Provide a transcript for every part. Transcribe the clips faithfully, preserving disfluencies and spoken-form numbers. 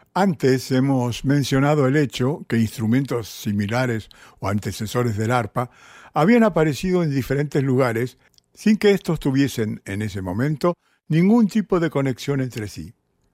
Antes hemos mencionado el hecho que instrumentos similares o antecesores del arpa habían aparecido en diferentes lugares sin que estos tuviesen en ese momento ningún tipo de conexión entre sí.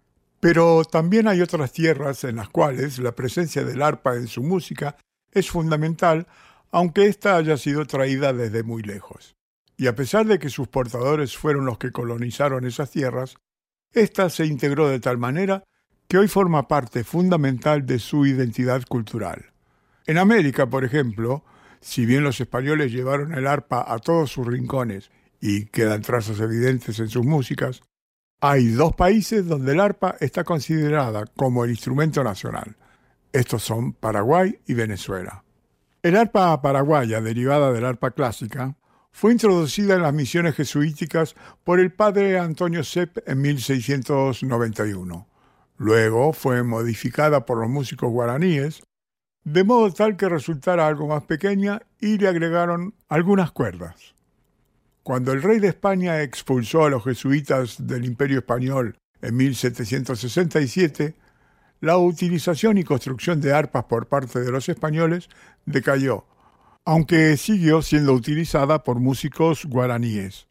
Pero también hay otras tierras en las cuales la presencia del arpa en su música es fundamental, aunque ésta haya sido traída desde muy lejos. Y a pesar de que sus portadores fueron los que colonizaron esas tierras, ésta se integró de tal manera que hoy forma parte fundamental de su identidad cultural. En América, por ejemplo, si bien los españoles llevaron el arpa a todos sus rincones y quedan trazas evidentes en sus músicas, hay dos países donde el arpa está considerada como el instrumento nacional. Estos son Paraguay y Venezuela. El arpa paraguaya, derivada del arpa clásica, fue introducida en las misiones jesuíticas por el padre Antonio Sepp en mil seiscientos noventa y uno. Luego fue modificada por los músicos guaraníes, de modo tal que resultara algo más pequeña y le agregaron algunas cuerdas. Cuando el rey de España expulsó a los jesuitas del Imperio Español en mil setecientos sesenta y siete, la utilización y construcción de arpas por parte de los españoles decayó, aunque siguió siendo utilizada por músicos guaraníes.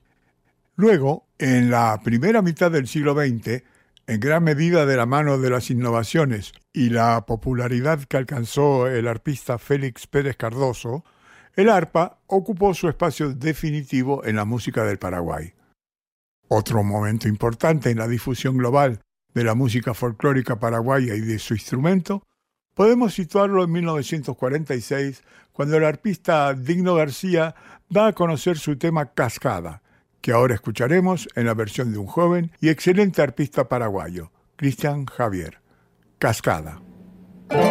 Luego, en la primera mitad del siglo veinte, en gran medida de la mano de las innovaciones y la popularidad que alcanzó el arpista Félix Pérez Cardoso, el arpa ocupó su espacio definitivo en la música del Paraguay. Otro momento importante en la difusión global de la música folclórica paraguaya y de su instrumento, podemos situarlo en mil novecientos cuarenta y seis, cuando el arpista Digno García da a conocer su tema Cascada, que ahora escucharemos en la versión de un joven y excelente arpista paraguayo, Cristian Javier. Cascada.